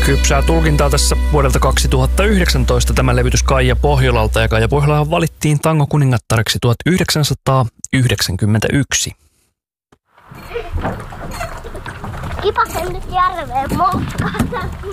Kypsää tulkintaa tässä vuodelta 2019 tämä levytys Kaija Pohjolalta, ja Kaija Pohjolahan valittiin tangokuningattareksi 1991. Kipasen nyt järveen moukkaan.